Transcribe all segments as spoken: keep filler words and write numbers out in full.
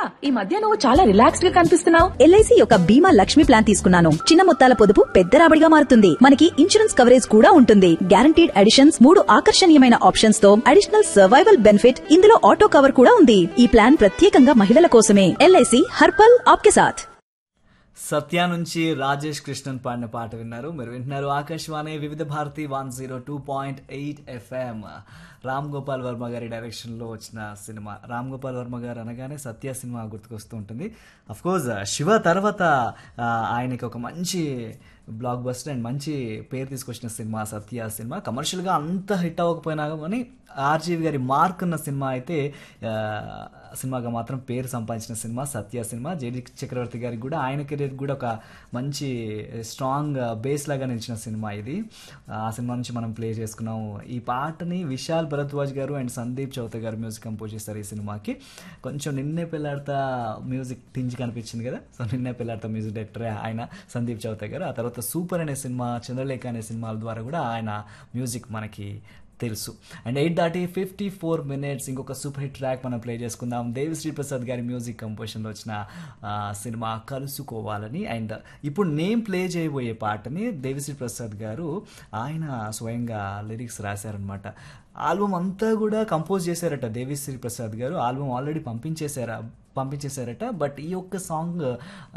ఈ మధ్య నువ్వు చాలా రిలాక్స్డ్ గా కనిపిస్తున్నావు. ఎల్ఐసి యొక్క బీమా లక్ష్మి ప్లాన్ తీసుకున్నాను. చిన్న మొత్తాల పొదుపు పెద్ద రాబడిగా మారుతుంది. మనకి ఇన్సూరెన్స్ కవరేజ్ కూడా ఉంటుంది. గ్యారంటీడ్ అడిషన్స్, మూడు ఆకర్షణీయమైన ఆప్షన్స్ తో అడిషనల్ సర్వైవల్ బెనిఫిట్, ఇందులో ఆటో కవర్ కూడా ఉంది. ఈ ప్లాన్ ప్రత్యేకంగా మహిళల కోసమే. ఎల్ఐసి హర్పల్ ఆప్కే సాథ్. సత్య నుంచి రాజేష్ కృష్ణన్ పాడిన పాట విన్నారు. మీరు వింటున్నారు ఆకాశవాణి వివిధ Bharati one zero two point eight FM. Ram Gopal Varma గారి డైరెక్షన్లో వచ్చిన సినిమా. రామ్ గోపాల్ వర్మ గారు అనగానే సత్య సినిమా గుర్తుకొస్తూ ఉంటుంది. అఫ్కోర్స్ శివ తర్వాత ఆయనకి ఒక మంచి బ్లాక్ బస్టర్ అండ్ మంచి పేరు తీసుకొచ్చిన సినిమా సత్య సినిమా. కమర్షియల్గా అంత హిట్ అవ్వకపోయినా కానీ ఆర్జీవి గారి మార్క్ ఉన్న సినిమా అయితే సినిమాగా మాత్రం పేరు సంపాదించిన సినిమా సత్య సినిమా. జేడి చక్రవర్తి గారికి కూడా ఆయన కెరీర్ కూడా ఒక మంచి స్ట్రాంగ్ బేస్ లాగా నిలిచిన సినిమా ఇది. ఆ సినిమా నుంచి మనం ప్లే చేసుకున్నాము. ఈ పాటని విశాల్ భరద్వాజ్ గారు అండ్ సందీప్ చౌత గారు మ్యూజిక్ కంపోజ్ చేస్తారు ఈ సినిమాకి. కొంచెం నిన్నే పెళ్ళాడతా మ్యూజిక్ టింజ్ కనిపించింది కదా. సో నిన్నే పెళ్ళాడతా మ్యూజిక్ డైరెక్టర్ ఆయన సందీప్ చౌత గారు. ఆ తర్వాత సూపర్ అనే సినిమా, చంద్రలేఖ అనే సినిమాల ద్వారా కూడా ఆయన మ్యూజిక్ మనకి తెలుసు. అండ్ ఎయిట్ దాటి ఫిఫ్టీ ఫోర్ మినిట్స్ ఇంకొక సూపర్ హిట్ ట్రాక్ మనం ప్లే చేసుకుందాం. దేవిశ్రీ ప్రసాద్ గారి మ్యూజిక్ కంపోజిషన్లో వచ్చిన సినిమా కలుసుకోవాలని. అండ్ ఇప్పుడు నేను ప్లే చేయబోయే పాటని దేవిశ్రీ ప్రసాద్ గారు ఆయన స్వయంగా లిరిక్స్ రాశారనమాట. ఆల్బమ్ అంతా కూడా కంపోజ్ చేశారట దేవిశ్రీ ప్రసాద్ గారు. ఆల్బమ్ ఆల్రెడీ పంపించేశారా పంపించేశారట బట్ ఈ ఒక్క సాంగ్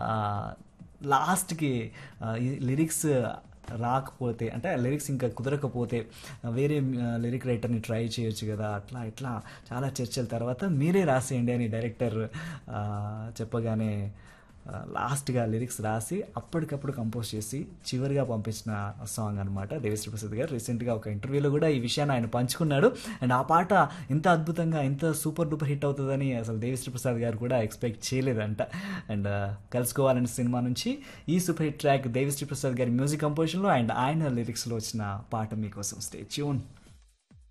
లాస్ట్కి లిరిక్స్ రాకపోతే, అంటే లిరిక్స్ ఇంకా కుదరకపోతే వేరే లిరిక్ రైటర్ని ట్రై చేయొచ్చు కదా, అట్లా ఇట్లా చాలా చర్చల తర్వాత మీరే రాసేయండి అని డైరెక్టర్ చెప్పగానే లాస్ట్గా లిరిక్స్ రాసి అప్పటికప్పుడు కంపోజ్ చేసి చివరిగా పంపించిన సాంగ్ అనమాట దేవిశ్రీ ప్రసాద్ గారు. రీసెంట్గా ఒక ఇంటర్వ్యూలో కూడా ఈ విషయాన్ని ఆయన పంచుకున్నాడు. అండ్ ఆ పాట ఇంత అద్భుతంగా ఇంత సూపర్ డూపర్ హిట్ అవుతుందని అసలు దేవిశ్రీ ప్రసాద్ గారు కూడా ఎక్స్పెక్ట్ చేయలేదంట. అండ్ కలుసుకోవాలనే సినిమా నుంచి ఈ super hit track Devi Sri Prasad గారి మ్యూజిక్ కంపోజిషన్లో అండ్ ఆయన లిరిక్స్లో వచ్చిన పాట మీకోసం. Stay tune.